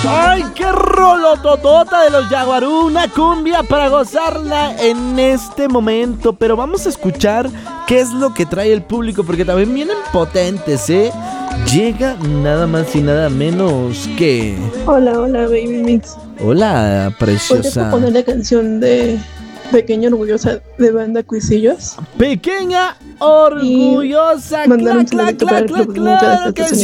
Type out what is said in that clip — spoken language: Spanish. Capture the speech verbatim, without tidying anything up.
¡Ay, qué rolototota de los Yaguarú! Una cumbia para gozarla en este momento. Pero vamos a escuchar qué es lo que trae el público, porque también vienen potentes, ¿eh? Llega nada más y nada menos que... Hola, hola, Baby Mix. Hola, preciosa. ¿Podrías poner la canción de Pequeña Orgullosa de Banda Cuisillos? Pequeña Orgullosa. Y mandar un Clac, clac, saludito para clac, el clac, club de muchas de claro que estas sí.